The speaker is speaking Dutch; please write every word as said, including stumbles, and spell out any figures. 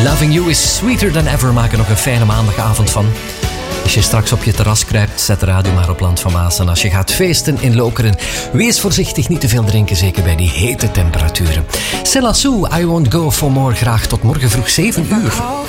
Loving You is sweeter than ever. Maak er nog een fijne maandagavond van. Als je straks op je terras kruipt, zet de radio maar op Land van Maas. En als je gaat feesten in Lokeren, wees voorzichtig, niet te veel drinken, zeker bij die hete temperaturen. Céla Sou, I Won't Go For More. Graag tot morgen vroeg zeven uur.